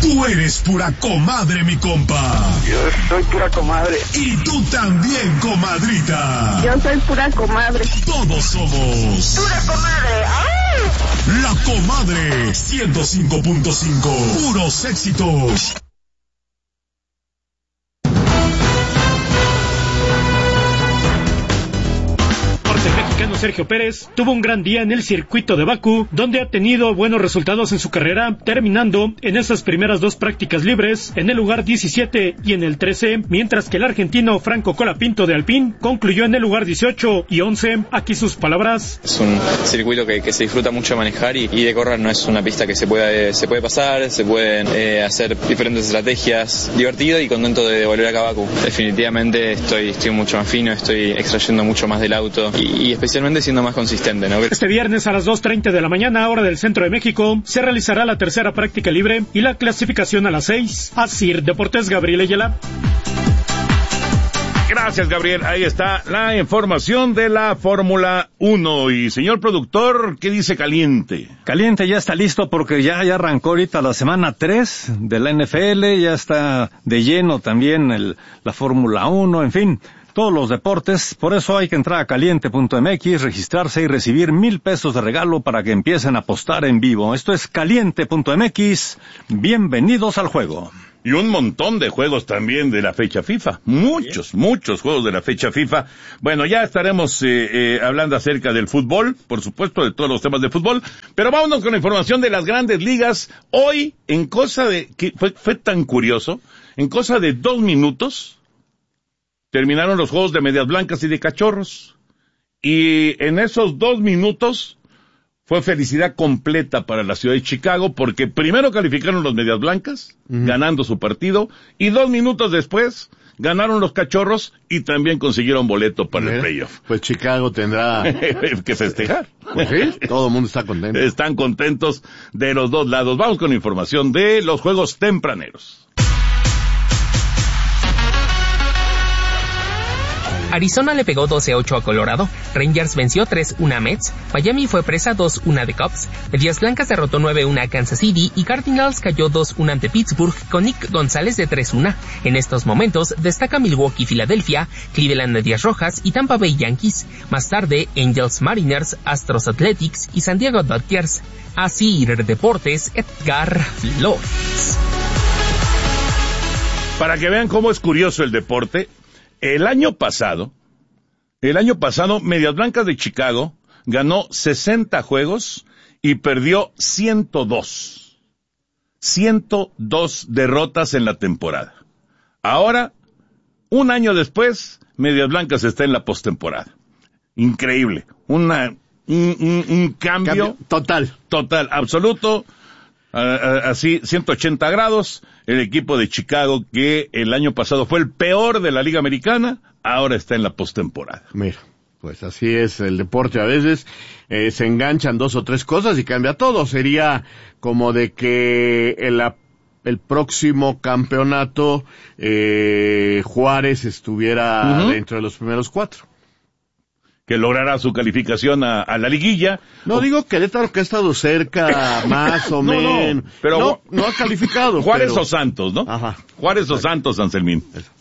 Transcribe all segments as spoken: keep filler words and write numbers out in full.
Tú eres pura comadre, mi compa. Yo soy pura comadre. Y tú también, comadrita. Yo soy pura comadre. Todos somos pura comadre. ¡Ay! La Comadre ciento cinco punto cinco. Puros éxitos. El mexicano Sergio Pérez tuvo un gran día en el circuito de Bakú, donde ha tenido buenos resultados en su carrera, terminando en esas primeras dos prácticas libres en el lugar diecisiete y en el trece, mientras que el argentino Franco Colapinto de Alpine concluyó en el lugar dieciocho y once. Aquí sus palabras. Es un circuito que, que se disfruta mucho de manejar y, y de correr. No es una pista que se puede, se puede pasar, se pueden eh, hacer diferentes estrategias. Divertido y contento de volver acá a Bakú. Definitivamente estoy, estoy mucho más fino, estoy extrayendo mucho más del auto y y especialmente siendo más consistente, ¿no? Este viernes a las dos treinta de la mañana, hora del centro de México, se realizará la tercera práctica libre y la clasificación a las seis. Asir Deportes, Gabriel Ayala. Gracias, Gabriel. Ahí está la información de la Fórmula uno. Y señor productor, ¿qué dice Caliente? Caliente ya está listo porque ya, ya arrancó ahorita la semana tres de la N F L, ya está de lleno también el, la Fórmula uno, en fin, todos los deportes. Por eso hay que entrar a caliente punto m x, registrarse y recibir mil pesos de regalo para que empiecen a apostar en vivo. Esto es caliente punto m x. Bienvenidos al juego. Y un montón de juegos también de la fecha FIFA. Muchos, Bien. muchos juegos de la fecha FIFA. Bueno, ya estaremos eh, eh, hablando acerca del fútbol, por supuesto, de todos los temas de fútbol. Pero vámonos con la información de las grandes ligas. Hoy, en cosa de... que fue, fue tan curioso, en cosa de dos minutos... terminaron los juegos de Medias Blancas y de Cachorros. Y en esos dos minutos fue felicidad completa para la ciudad de Chicago, porque primero calificaron los Medias Blancas, uh-huh. ganando su partido, y dos minutos después ganaron los Cachorros y también consiguieron boleto para el playoff. Pues Chicago tendrá que festejar. Pues sí, todo el mundo está contento. Están contentos de los dos lados. Vamos con información de los juegos tempraneros. Arizona le pegó doce a ocho a Colorado, Rangers venció tres uno a Mets, Miami fue presa dos uno de Cubs, Medias Blancas derrotó nueve uno a Kansas City y Cardinals cayó dos uno ante Pittsburgh con Nick González de tres uno. En estos momentos destaca Milwaukee, Filadelfia, Cleveland Medias Rojas y Tampa Bay Yankees. Más tarde, Angels Mariners, Astros Athletics y San Diego Dodgers. Así Deportes, Edgar Flores. Para que vean cómo es curioso el deporte, El año pasado, el año pasado, Medias Blancas de Chicago ganó sesenta juegos y perdió ciento dos. ciento dos derrotas en la temporada. Ahora, un año después, Medias Blancas está en la postemporada. Increíble. Una, un, un, un cambio, cambio total. Total, absoluto. Uh, uh, así, ciento ochenta grados. El equipo de Chicago, que el año pasado fue el peor de la Liga Americana, ahora está en la postemporada. Mira, pues así es el deporte. A veces eh, se enganchan dos o tres cosas y cambia todo. Sería como de que el, el próximo campeonato eh, Juárez estuviera uh-huh. dentro de los primeros cuatro. Que logrará su calificación a, a la liguilla. No o... digo Querétaro, que ha estado cerca, más o no, menos. No, pero no, no ha calificado. Juárez pero... o Santos, ¿no? Ajá. Juárez o Santos, Anselmín.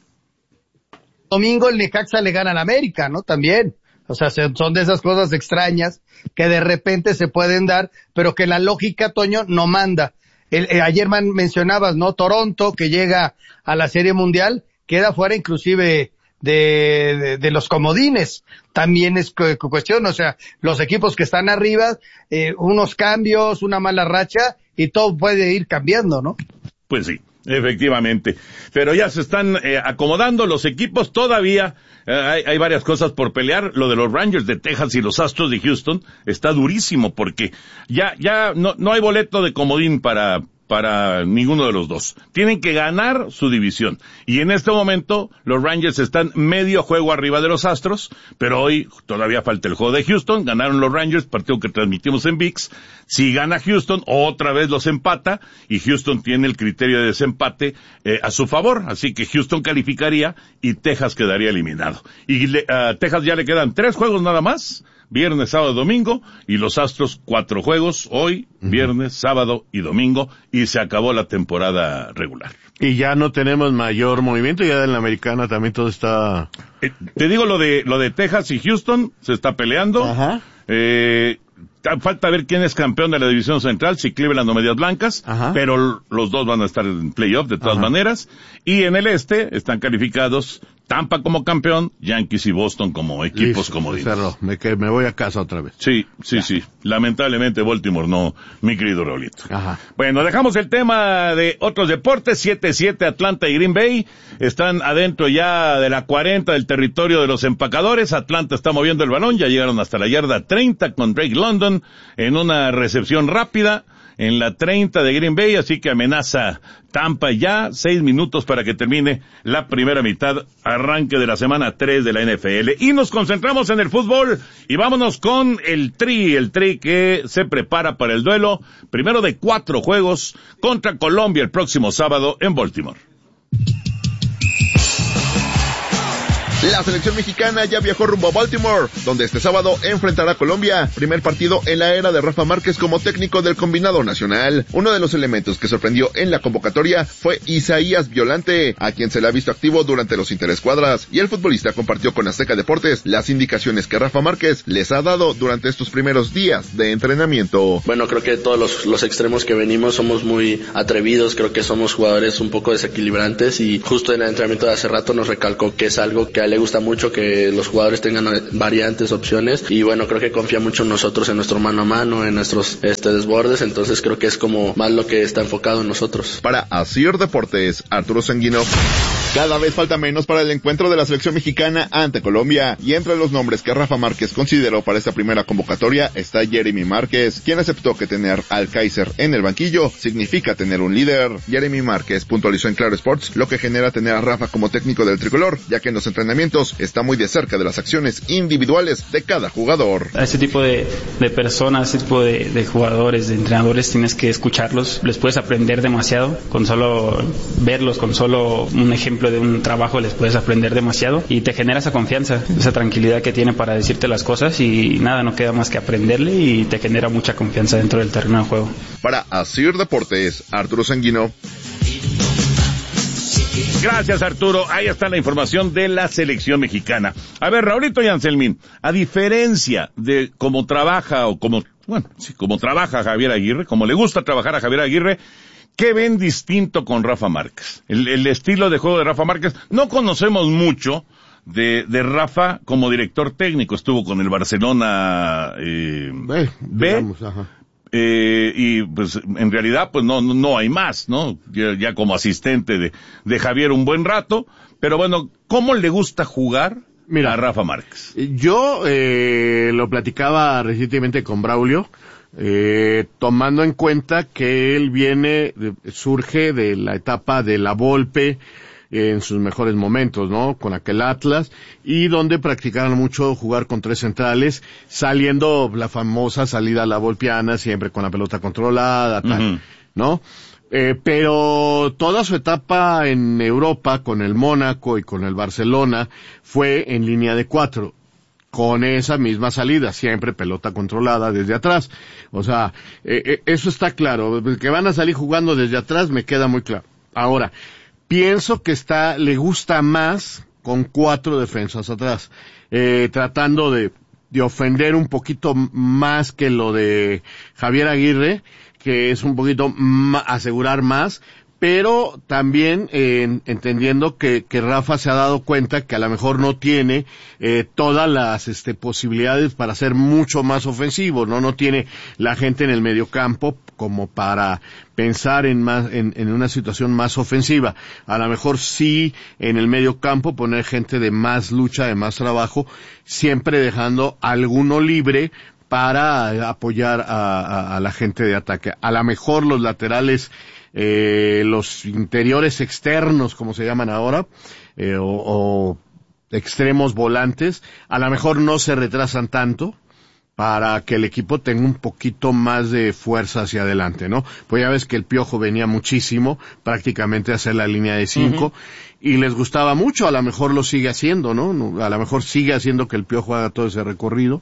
Domingo el Necaxa le gana al América, ¿no? También. O sea, son de esas cosas extrañas que de repente se pueden dar, pero que la lógica, Toño, no manda. El, eh, ayer man, mencionabas, ¿no? Toronto, que llega a la Serie Mundial, queda fuera inclusive de, de, de los comodines. También es cu- cuestión, o sea, los equipos que están arriba, eh, unos cambios, una mala racha, y todo puede ir cambiando, ¿no? Pues sí, efectivamente. Pero ya se están eh, acomodando los equipos todavía. Eh, hay, hay varias cosas por pelear. Lo de los Rangers de Texas y los Astros de Houston está durísimo porque ya, ya no, no hay boleto de comodín para, para ninguno de los dos. Tienen que ganar su división. Y en este momento, los Rangers están medio juego arriba de los Astros, pero hoy todavía falta el juego de Houston. Ganaron los Rangers, partido que transmitimos en V I X. Si gana Houston, otra vez los empata, y Houston tiene el criterio de desempate eh, a su favor. Así que Houston calificaría y Texas quedaría eliminado. Y le, a Texas ya le quedan tres juegos nada más. viernes, sábado, domingo, y los Astros cuatro juegos, hoy, viernes, sábado y domingo, y se acabó la temporada regular. Y ya no tenemos mayor movimiento, ya en la americana también todo está... Eh, te digo lo de, lo de Texas y Houston, se está peleando. Ajá. Eh, falta ver quién es campeón de la división central, si Cleveland o Medias Blancas, Ajá. pero los dos van a estar en playoff de todas Ajá. maneras. Y en el este están calificados Tampa como campeón, Yankees y Boston como equipos comodines. Me, que me voy a casa otra vez. Sí, sí, ya. sí. Lamentablemente Baltimore no, mi querido Raulito. Ajá. Bueno, dejamos el tema de otros deportes. siete siete Atlanta y Green Bay están adentro ya de la cuarenta del territorio de los empacadores. Atlanta está moviendo el balón, ya llegaron hasta la yarda treinta con Drake London en una recepción rápida en la treinta de Green Bay, así que amenaza Tampa ya, seis minutos para que termine la primera mitad, arranque de la semana tres de la N F L. Y nos concentramos en el fútbol, y vámonos con el Tri, el Tri que se prepara para el duelo, primero de cuatro juegos, contra Colombia el próximo sábado en Baltimore. La selección mexicana ya viajó rumbo a Baltimore, donde este sábado enfrentará a Colombia, primer partido en la era de Rafa Márquez como técnico del combinado nacional. Uno de los elementos que sorprendió en la convocatoria fue Isaías Violante, a quien se le ha visto activo durante los interescuadras, y el futbolista compartió con Azteca Deportes las indicaciones que Rafa Márquez les ha dado durante estos primeros días de entrenamiento. Bueno, creo que todos los, los extremos que venimos somos muy atrevidos, creo que somos jugadores un poco desequilibrantes, y justo en el entrenamiento de hace rato nos recalcó que es algo que a le gusta mucho, que los jugadores tengan variantes, opciones, y bueno, creo que confía mucho en nosotros, en nuestro mano a mano, en nuestros este desbordes, entonces creo que es como más lo que está enfocado en nosotros. Para Asir Deportes, Arturo Sanguino. Cada vez falta menos para el encuentro de la selección mexicana ante Colombia, y entre los nombres que Rafa Márquez consideró para esta primera convocatoria está Jeremy Márquez, quien aceptó que tener al Kaiser en el banquillo significa tener un líder. Jeremy Márquez puntualizó en Claro Sports lo que genera tener a Rafa como técnico del tricolor, ya que en los entrenamientos está muy de cerca de las acciones individuales de cada jugador. A ese tipo de, de personas, ese tipo de, de jugadores, de entrenadores, tienes que escucharlos, les puedes aprender demasiado, con solo verlos, con solo un ejemplo de un trabajo les puedes aprender demasiado, y te genera esa confianza, esa tranquilidad que tiene para decirte las cosas, y nada, no queda más que aprenderle, y te genera mucha confianza dentro del terreno de juego. Para Asir Deportes, Arturo Sanguino. Gracias, Arturo. Ahí está la información de la selección mexicana. A ver, Raulito y Anselmín, a diferencia de cómo trabaja o como, bueno, sí, como trabaja Javier Aguirre, como le gusta trabajar a Javier Aguirre, ¿qué ven distinto con Rafa Márquez? El, el estilo de juego de Rafa Márquez, no conocemos mucho de, de Rafa como director técnico. Estuvo con el Barcelona eh, B, digamos, ajá. Eh, y pues en realidad pues no, no hay más, ¿no? Ya, ya como asistente de, de Javier un buen rato, pero bueno, ¿cómo le gusta jugar Mira, a Rafa Márquez? Yo eh, lo platicaba recientemente con Braulio, eh, tomando en cuenta que él viene, de, surge de la etapa de la Volpe, en sus mejores momentos, ¿no? Con aquel Atlas, y donde practicaron mucho jugar con tres centrales, saliendo la famosa salida a la volpiana, siempre con la pelota controlada, tal, uh-huh. ¿no? Eh, pero toda su etapa en Europa, con el Mónaco y con el Barcelona, fue en línea de cuatro, con esa misma salida, siempre pelota controlada desde atrás. O sea, eh, eh, eso está claro, que van a salir jugando desde atrás me queda muy claro. Ahora, pienso que está, le gusta más con cuatro defensas atrás, eh, tratando de, de ofender un poquito más que lo de Javier Aguirre, que es un poquito ma, asegurar más, pero también eh, entendiendo que, que Rafa se ha dado cuenta que a lo mejor no tiene eh, todas las este, posibilidades para ser mucho más ofensivo, no no tiene la gente en el mediocampo como para pensar en más en, en una situación más ofensiva. A lo mejor sí en el mediocampo poner gente de más lucha, de más trabajo, siempre dejando alguno libre para apoyar a, a, a la gente de ataque. A lo mejor los laterales, eh, los interiores externos, como se llaman ahora, eh, o, o extremos volantes, a lo mejor no se retrasan tanto para que el equipo tenga un poquito más de fuerza hacia adelante, ¿no? Pues ya ves que el Piojo venía muchísimo, prácticamente a hacer la línea de cinco, uh-huh. y les gustaba mucho, a lo mejor lo sigue haciendo, ¿no? A lo mejor sigue haciendo que el Piojo haga todo ese recorrido.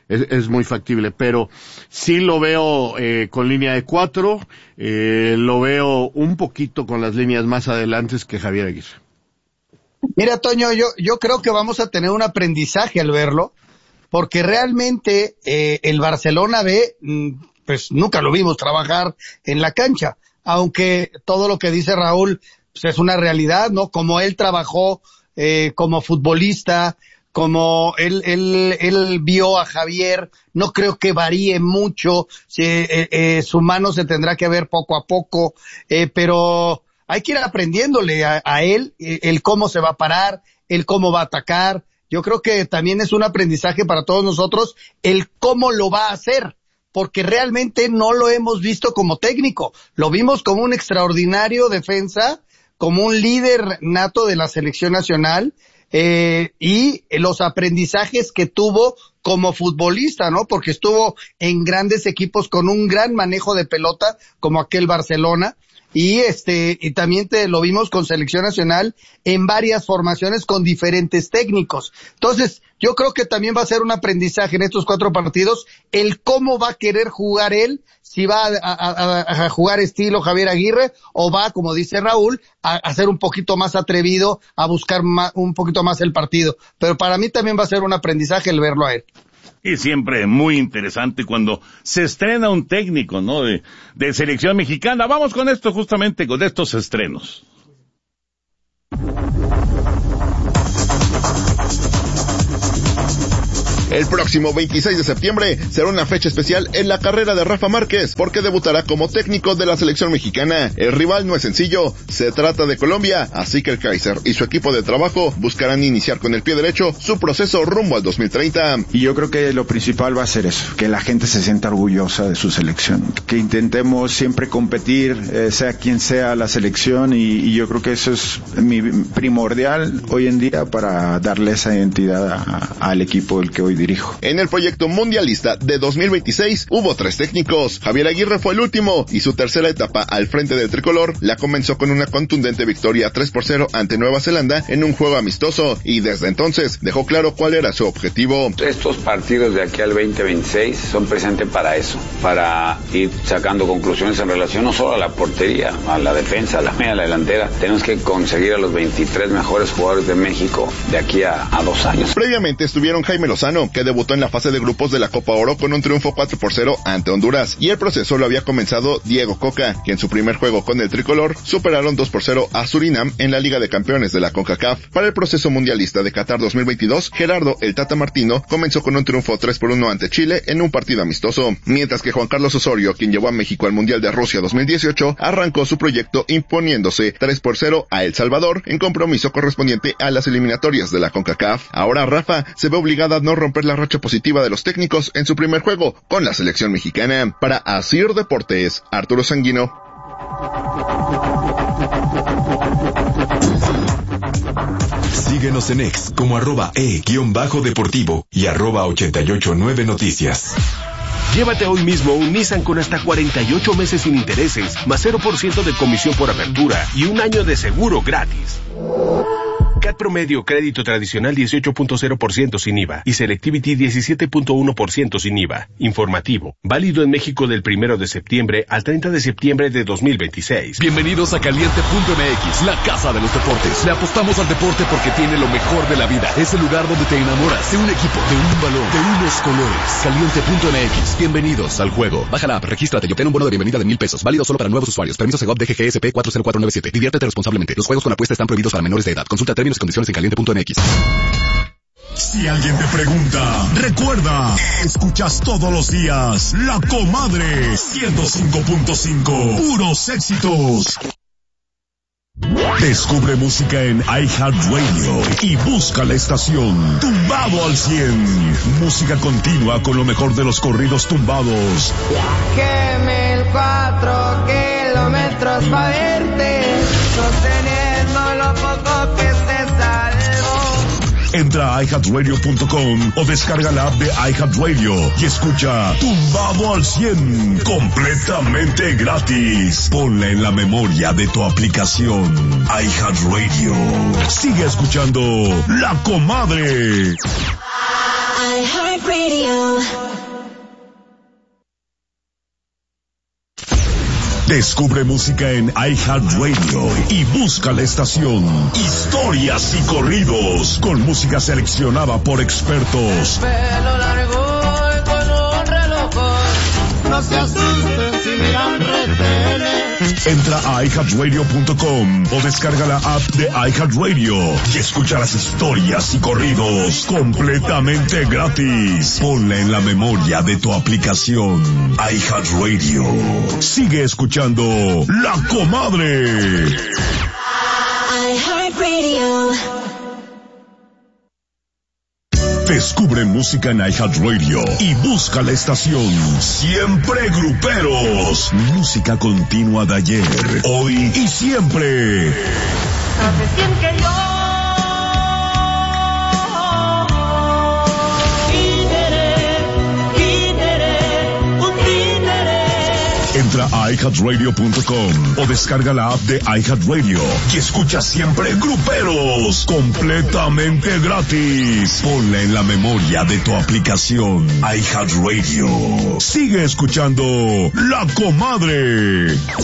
es, es muy factible, pero sí lo veo eh, con línea de cuatro, eh, lo veo un poquito con las líneas más adelantes que Javier Aguirre. Mira, Toño, yo, yo creo que vamos a tener un aprendizaje al verlo, porque realmente eh, el Barcelona B, pues nunca lo vimos trabajar en la cancha, aunque todo lo que dice Raúl pues, es una realidad, ¿no? Como él trabajó eh, como futbolista, como él, él, él vio a Javier, no creo que varíe mucho, si, eh, eh, su mano se tendrá que ver poco a poco, eh, pero hay que ir aprendiéndole a, a él, eh, el cómo se va a parar, el cómo va a atacar. Yo creo que también es un aprendizaje para todos nosotros el cómo lo va a hacer, porque realmente no lo hemos visto como técnico, lo vimos como un extraordinario defensa, como un líder nato de la selección nacional, eh, y los aprendizajes que tuvo como futbolista, ¿no? Porque estuvo en grandes equipos con un gran manejo de pelota, como aquel Barcelona, y este, y también te lo vimos con selección nacional en varias formaciones con diferentes técnicos. Entonces, yo creo que también va a ser un aprendizaje en estos cuatro partidos, el cómo va a querer jugar él, si va a, a, a, a jugar estilo Javier Aguirre, o va, como dice Raúl, a, a ser un poquito más atrevido, a buscar más, un poquito más el partido. Pero para mí también va a ser un aprendizaje el verlo a él. Y siempre muy interesante cuando se estrena un técnico, ¿no? De, de selección mexicana. Vamos con esto justamente, con estos estrenos. El próximo veintiséis de septiembre será una fecha especial en la carrera de Rafa Márquez, porque debutará como técnico de la selección mexicana. El rival no es sencillo, se trata de Colombia, así que el Kaiser y su equipo de trabajo buscarán iniciar con el pie derecho su proceso rumbo al dos mil treinta. Y yo creo que lo principal va a ser eso, que la gente se sienta orgullosa de su selección, que intentemos siempre competir, eh, sea quien sea la selección, y, y yo creo que eso es mi primordial hoy en día para darle esa identidad a, al equipo del que hoy dirijo. En el proyecto mundialista de dos mil veintiséis hubo tres técnicos. Javier Aguirre fue el último y su tercera etapa al frente del tricolor la comenzó con una contundente victoria tres por cero ante Nueva Zelanda en un juego amistoso, y desde entonces dejó claro cuál era su objetivo. Estos partidos de aquí al veinte veintiséis son presentes para eso, para ir sacando conclusiones en relación no solo a la portería, a la defensa, a la media, a la delantera. Tenemos que conseguir a los veintitrés mejores jugadores de México de aquí a, a dos años. Previamente estuvieron Jaime Lozano, que debutó en la fase de grupos de la Copa Oro con un triunfo cuatro por cero ante Honduras, y el proceso lo había comenzado Diego Coca, que en su primer juego con el tricolor superaron dos por cero a Surinam en la Liga de Campeones de la CONCACAF. Para el proceso mundialista de Qatar dos mil veintidós, Gerardo el Tata Martino comenzó con un triunfo tres por uno ante Chile en un partido amistoso, mientras que Juan Carlos Osorio, quien llevó a México al Mundial de Rusia dos mil dieciocho, arrancó su proyecto imponiéndose tres por cero a El Salvador en compromiso correspondiente a las eliminatorias de la CONCACAF. Ahora Rafa se ve obligada a no romper la racha positiva de los técnicos en su primer juego con la selección mexicana. Para Asir Deportes, Arturo Sanguino. Síguenos en X como arroba e-deportivo y arroba ochenta y ocho nueve noticias. Llévate hoy mismo un Nissan con hasta cuarenta y ocho meses sin intereses, más cero por ciento de comisión por apertura y un año de seguro gratis. C A T promedio, crédito tradicional dieciocho punto cero por ciento sin I V A y Selectivity diecisiete punto uno por ciento sin I V A. Informativo. Válido en México del primero de septiembre al treinta de septiembre de dos mil veintiséis. Bienvenidos a Caliente punto M X, la casa de los deportes. Le apostamos al deporte porque tiene lo mejor de la vida. Es el lugar donde te enamoras de un equipo, de un balón, de unos colores. Caliente punto M X. Bienvenidos al juego. Baja la app, regístrate y obtén un bono de bienvenida de mil pesos. Válido solo para nuevos usuarios. Permiso Segov D G G S P cuatro cero cuatro nueve siete. Diviértete responsablemente. Los juegos con apuesta están prohibidos para menores de edad. Consulta términos y condiciones en caliente punto M X. Si alguien te pregunta, recuerda, escuchas todos los días La Comadre ciento cinco punto cinco, puros éxitos. Descubre música en iHeartRadio y busca la estación Tumbado al cien. Música continua con lo mejor de los corridos tumbados. Viajé mil cuatro kilómetros para verte, sosteniendo lo poco que se salvó. Entra a i heart radio punto com o descarga la app de iHeartRadio y escucha Tumbado al cien completamente gratis. Ponla en la memoria de tu aplicación iHeartRadio. Sigue escuchando La Comadre. iHeartRadio. Descubre música en iHeartRadio y busca la estación Historias y Corridos con música seleccionada por expertos. Pelo largo y con un reloj. No se asusten si miran retenes. Entra a i heart radio punto com o descarga la app de iHeartRadio y escucha las historias y corridos completamente gratis. Ponla en la memoria de tu aplicación iHeartRadio. Sigue escuchando La Comadre. iHeartRadio. Descubre música en iHeartRadio y busca la estación Siempre Gruperos. Música continua de ayer, hoy y siempre. Hace cien que yo Entra a i heart radio punto com o descarga la app de iHeartRadio y escucha Siempre Gruperos completamente gratis. Ponla en la memoria de tu aplicación iHeartRadio. Sigue escuchando La Comadre.